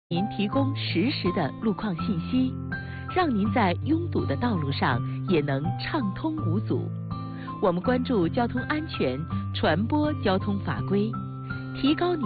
您提供实时的路况信息，让您在拥堵的道路上也能畅通无阻。我们关注交通安全，传播交通法规，提高您